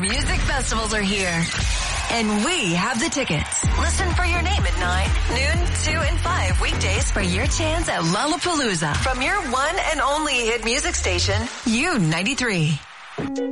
music festivals are here. And we have the tickets. Listen for your name at 9, noon, 2, and 5 weekdays for your chance at Lollapalooza from your one and only hit music station, U93.